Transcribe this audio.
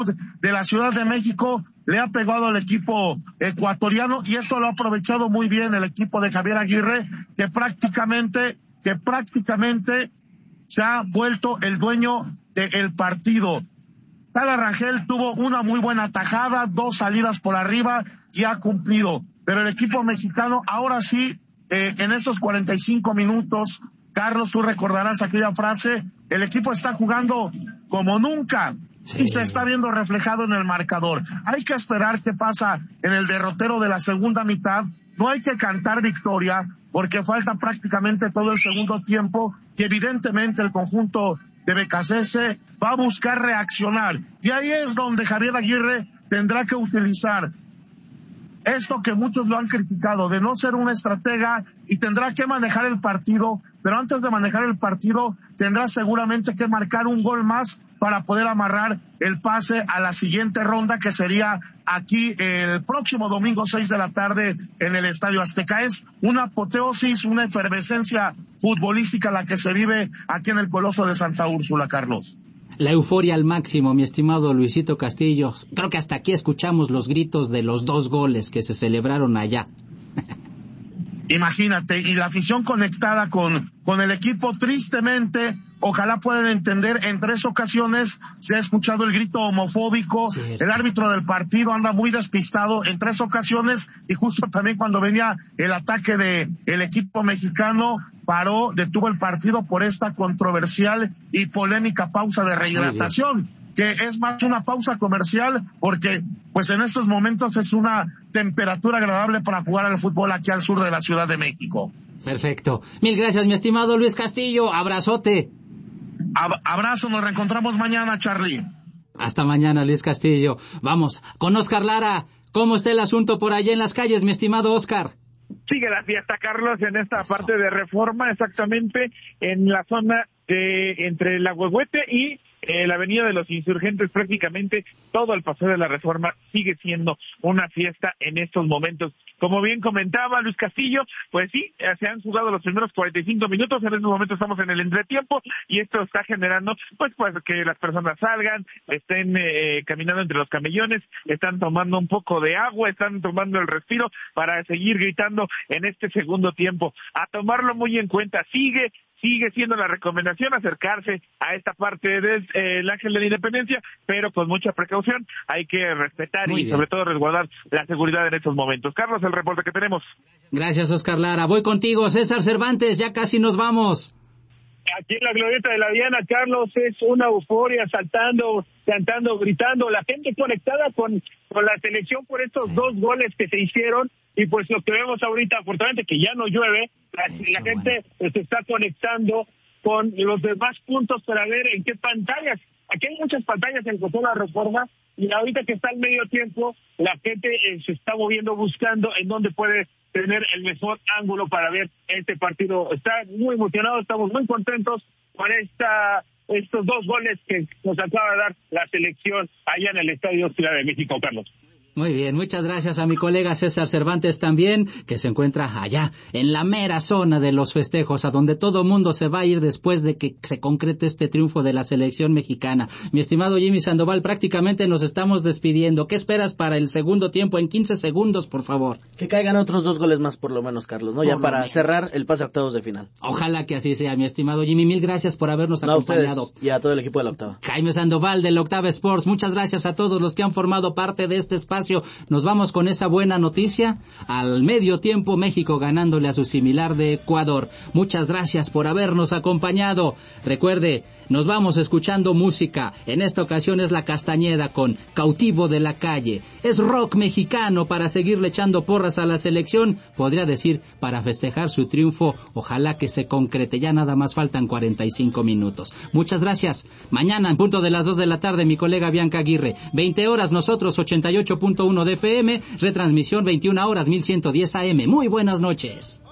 de la Ciudad de México le ha pegado al equipo ecuatoriano, y eso lo ha aprovechado muy bien el equipo de Javier Aguirre, que prácticamente se ha vuelto el dueño del partido. Tala Rangel tuvo una muy buena tajada, 2 salidas por arriba y ha cumplido. Pero el equipo mexicano, ahora sí, en estos 45 minutos, Carlos, tú recordarás aquella frase, el equipo está jugando como nunca. Sí. Y se está viendo reflejado en el marcador. Hay que esperar qué pasa en el derrotero de la segunda mitad. No hay que cantar victoria, porque falta prácticamente todo el segundo tiempo, y evidentemente el conjunto de Becasese va a buscar reaccionar. Y ahí es donde Javier Aguirre tendrá que utilizar esto que muchos lo han criticado, de no ser un estratega, y tendrá que manejar el partido, pero antes de manejar el partido tendrá seguramente que marcar un gol más para poder amarrar el pase a la siguiente ronda, que sería aquí el próximo domingo 6 de la tarde en el Estadio Azteca. Es una apoteosis, una efervescencia futbolística la que se vive aquí en el Coloso de Santa Úrsula, Carlos. La euforia al máximo, mi estimado Luisito Castillo. Creo que hasta aquí escuchamos los gritos de los 2 goles que se celebraron allá. Imagínate, y la afición conectada con el equipo. Tristemente, ojalá puedan entender, en 3 ocasiones se ha escuchado el grito homofóbico. Cierto. El árbitro del partido anda muy despistado en 3 ocasiones, y justo también cuando venía el ataque de el equipo mexicano, detuvo el partido por esta controversial y polémica pausa de rehidratación, que es más una pausa comercial, porque pues en estos momentos es una temperatura agradable para jugar al fútbol aquí al sur de la Ciudad de México. Perfecto. Mil gracias, mi estimado Luis Castillo. Abrazote. Abrazo, nos reencontramos mañana, Charlie. Hasta mañana, Luis Castillo. Vamos con Oscar Lara. ¿Cómo está el asunto por allá en las calles, mi estimado Oscar? Sigue la fiesta, Carlos, en esta parte de Reforma, exactamente en la zona de entre la Huehuete y la Avenida de los Insurgentes. Prácticamente todo el paseo de la Reforma sigue siendo una fiesta en estos momentos. Como bien comentaba Luis Castillo, pues sí, se han jugado los primeros 45 minutos, en estos momentos estamos en el entretiempo, y esto está generando pues que las personas salgan, estén caminando entre los camellones, están tomando un poco de agua, están tomando el respiro para seguir gritando en este segundo tiempo. A tomarlo muy en cuenta, sigue siendo la recomendación acercarse a esta parte del Ángel de la Independencia, pero con mucha precaución. Hay que respetar y sobre todo resguardar la seguridad en estos momentos. Carlos, el reporte que tenemos. Gracias, Oscar Lara. Voy contigo, César Cervantes, ya casi nos vamos. Aquí en la glorieta de la Diana, Carlos, es una euforia, saltando, cantando, gritando, la gente conectada con la selección por estos 2 goles que se hicieron. Y pues lo que vemos ahorita, afortunadamente que ya no llueve, la gente se está conectando con los demás puntos para ver en qué pantallas. Aquí hay muchas pantallas en toda la Reforma, y ahorita que está el medio tiempo, la gente se está moviendo buscando en dónde puede tener el mejor ángulo para ver este partido. Está muy emocionado, estamos muy contentos con estos 2 goles que nos acaba de dar la selección allá en el Estadio Ciudad de México, Carlos. Muy bien, muchas gracias a mi colega César Cervantes también, que se encuentra allá, en la mera zona de los festejos, a donde todo mundo se va a ir después de que se concrete este triunfo de la selección mexicana. Mi estimado Jimmy Sandoval, prácticamente nos estamos despidiendo. ¿Qué esperas para el segundo tiempo? En 15 segundos, por favor. Que caigan otros 2 goles más, por lo menos, Carlos, ¿no? Ya para cerrar el pase a octavos de final. Ojalá que así sea, mi estimado Jimmy. Mil gracias por habernos acompañado. A ustedes y a todo el equipo de la Octava. Jaime Sandoval, de la Octava Sports, muchas gracias a todos los que han formado parte de este espacio. Nos vamos con esa buena noticia. Al medio tiempo, México ganándole a su similar de Ecuador. Muchas gracias por habernos acompañado. Recuerde, nos vamos escuchando música. En esta ocasión es La Castañeda con Cautivo de la Calle. Es rock mexicano para seguirle echando porras a la selección. Podría decir, para festejar su triunfo. Ojalá que se concrete. Ya nada más faltan 45 minutos. Muchas gracias. Mañana, en punto de las 2 de la tarde, mi colega Bianca Aguirre. 20 horas, nosotros 88.1 de FM. Retransmisión 21 horas, 1110 AM. Muy buenas noches.